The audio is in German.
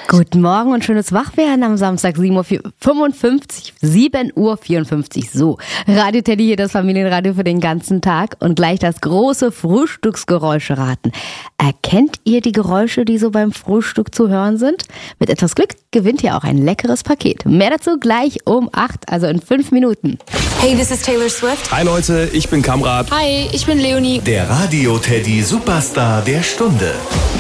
Guten Morgen und schönes Wachwerden am Samstag, 7:54 Uhr. So, Radio Teddy hier, das Familienradio für den ganzen Tag. Und gleich das große Frühstücksgeräusche raten. Erkennt ihr die Geräusche, die so beim Frühstück zu hören sind? Mit etwas Glück gewinnt ihr auch ein leckeres Paket. Mehr dazu gleich um 8, also in 5 Minuten. Hey, this is Taylor Swift. Hi Leute, ich bin Kamrat. Hi, ich bin Leonie. Der Radio Teddy Superstar der Stunde.